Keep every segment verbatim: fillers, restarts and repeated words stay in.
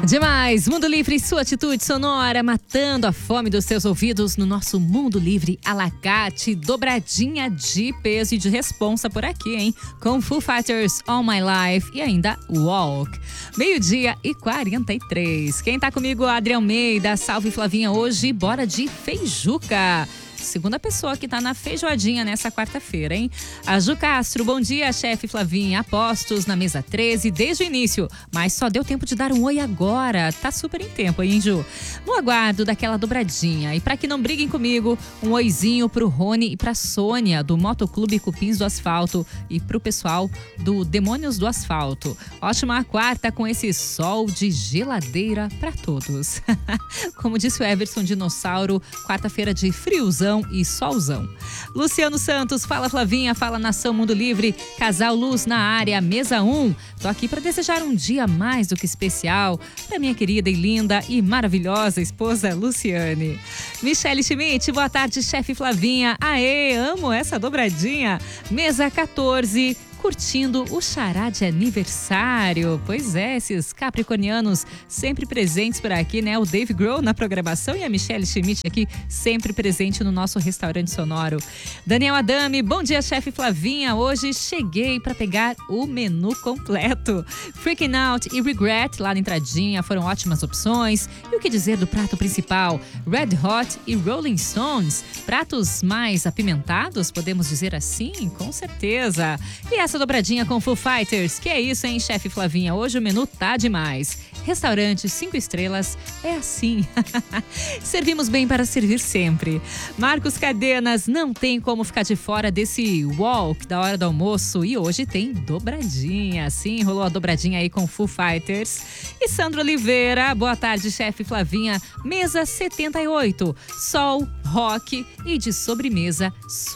Demais! Mundo Livre, sua atitude sonora, matando a fome dos seus ouvidos no nosso Mundo Livre à la carte, dobradinha de peso e de responsa por aqui, hein? Com Foo Fighters, All My Life e ainda Walk. Meio-dia e quarenta e três. Quem tá comigo? Adriel Almeida. Salve, Flavinha. Hoje, bora de feijuca. Segunda pessoa que tá na feijoadinha nessa quarta-feira, hein? A Ju Castro, bom dia, chefe Flavinha. Apostos na mesa treze desde o início, mas só deu tempo de dar um oi agora. Tá super em tempo, hein, Ju? No aguardo daquela dobradinha. E pra que não briguem comigo, um oizinho pro Rony e pra Sônia, do Motoclube Cupins do Asfalto, e pro pessoal do Demônios do Asfalto. Ótima quarta com esse sol de geladeira pra todos. Como disse o Everson Dinossauro, quarta-feira de friozão e solzão. Luciano Santos, fala Flavinha, fala Nação Mundo Livre, Casal Luz na área, mesa um. Tô aqui para desejar um dia mais do que especial para minha querida e linda e maravilhosa esposa Luciane. Michele Schmidt, boa tarde, chefe Flavinha. Aê, amo essa dobradinha. Mesa quatorze. Curtindo o xará de aniversário. Pois é, esses capricornianos sempre presentes por aqui, né? O Dave Grohl na programação e a Michele Schmidt aqui sempre presente no nosso restaurante sonoro. Daniel Adame, bom dia, chefe Flavinha. Hoje cheguei para pegar o menu completo. Freaking Out e Regret lá na entradinha foram ótimas opções. E o que dizer do prato principal? Red Hot e Rolling Stones. Pratos mais apimentados, podemos dizer assim? Com certeza. E essa dobradinha com Foo Fighters, que é isso, hein, chefe Flavinha? Hoje o menu tá demais. Restaurante cinco estrelas é assim. Servimos bem para servir sempre. Marcos Cadenas, não tem como ficar de fora desse walk da hora do almoço. E hoje tem dobradinha. Sim, rolou a dobradinha aí com Foo Fighters. E Sandro Oliveira, boa tarde, chefe Flavinha. Mesa setenta e oito. Sol, rock e de sobremesa,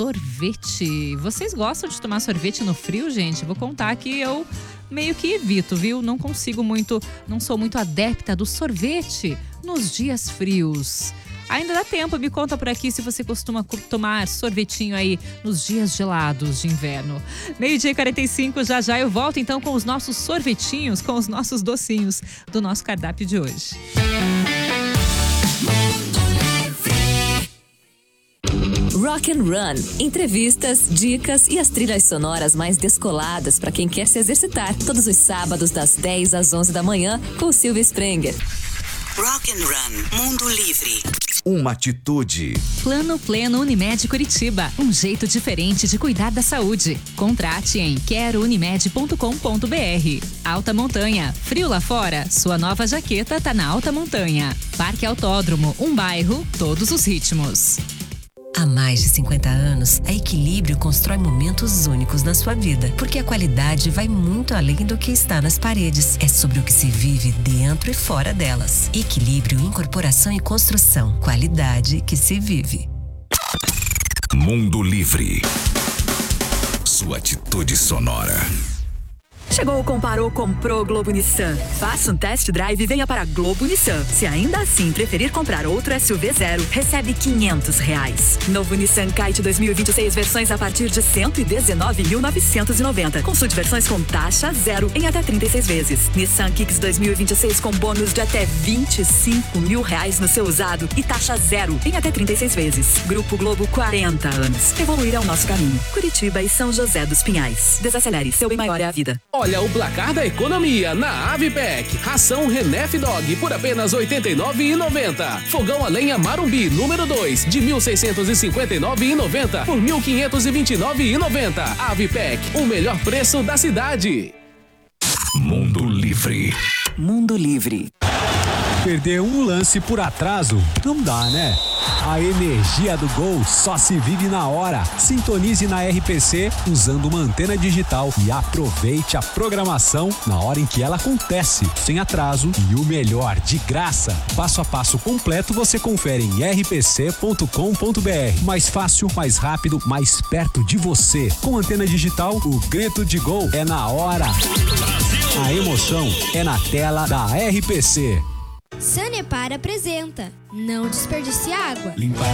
sorvete. Vocês gostam de tomar sorvete no frio, gente? Vou contar que eu meio que evito, viu? Não consigo muito, não sou muito adepta do sorvete nos dias frios. Ainda dá tempo, me conta por aqui se você costuma tomar sorvetinho aí nos dias gelados de inverno. Meio-dia e quarenta e cinco, já já eu volto então com os nossos sorvetinhos, com os nossos docinhos do nosso cardápio de hoje. Rock and Run. Entrevistas, dicas e as trilhas sonoras mais descoladas para quem quer se exercitar. Todos os sábados das dez às onze da manhã com Silvia Sprenger. Rock and Run. Mundo Livre. Uma atitude. Plano Pleno Unimed Curitiba. Um jeito diferente de cuidar da saúde. Contrate em quero unimed ponto com ponto br. Alta Montanha. Frio lá fora? Sua nova jaqueta tá na Alta Montanha. Parque Autódromo. Um bairro, todos os ritmos. Há mais de cinquenta anos, a Equilíbrio constrói momentos únicos na sua vida, porque a qualidade vai muito além do que está nas paredes. É sobre o que se vive dentro e fora delas. Equilíbrio, incorporação e construção. Qualidade que se vive. Mundo Livre. Sua atitude sonora. Chegou, comparou, comprou Globo Nissan. Faça um test drive e venha para Globo Nissan. Se ainda assim preferir comprar outro S U V zero, recebe quinhentos reais. Novo Nissan Kite dois mil e vinte e seis, versões a partir de cento e dezenove mil novecentos e noventa. Consulte versões com taxa zero em até trinta e seis vezes. Nissan Kicks dois mil e vinte e seis com bônus de até vinte e cinco mil reais no seu usado e taxa zero em até trinta e seis vezes. Grupo Globo, quarenta anos. Evoluir é o nosso caminho. Curitiba e São José dos Pinhais. Desacelere, seu bem maior é a vida. Olha o placar da economia na Avipec. Ração Renef Dog por apenas oitenta e nove reais e noventa centavos. Fogão a lenha Marumbi número dois de mil seiscentos e cinquenta e nove reais e noventa centavos por mil quinhentos e vinte e nove reais e noventa centavos. Avipec, o melhor preço da cidade. Mundo Livre. Mundo Livre. Perder um lance por atraso não dá, né? A energia do gol só se vive na hora. Sintonize na R P C usando uma antena digital e aproveite a programação na hora em que ela acontece, sem atraso e o melhor, de graça. Passo a passo completo você confere em r p c ponto com ponto br. Mais fácil, mais rápido, mais perto de você. Com antena digital, o grito de gol é na hora. A emoção é na tela da R P C. Sanepar apresenta Não Desperdice Água. Limpar